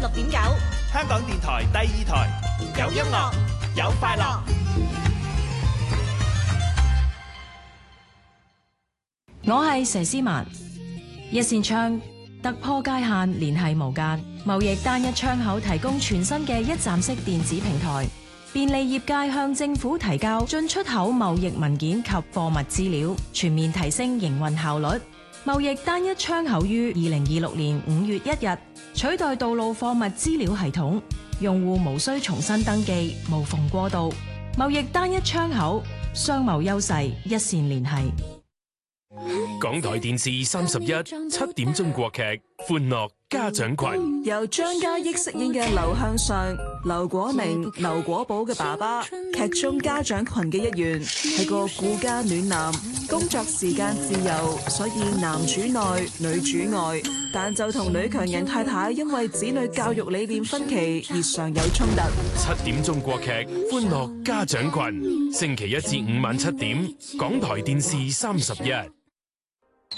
96.9， 香港電台第2台，有音樂，有快樂。 我係佘詩曼，一線窗突破界限，聯繫無間，貿易單一窗口提供全新嘅一站式電子平台，便利業界向政府提交進出口貿易文件及貨物資料，全面提升營運效率。貿易單一窗口於2026年5月1日取代道路貨物資料系統，用戶無需重新登記，無縫過渡。貿易單一窗口，商貿優勢一線聯繫。 港台電視31 7點鐘國劇《歡樂家長群》， 由張嘉益飾演嘅劉向上、劉果明、劉果寶嘅爸爸，劇中家長群嘅一員，係個顧家暖男，工作時間自由，所以男主內女主外，但就同女強人太太因為子女教育理念分歧而常有衝突。 7點鐘國劇《歡樂家長群》，星期1至5晚7點，港台電視31。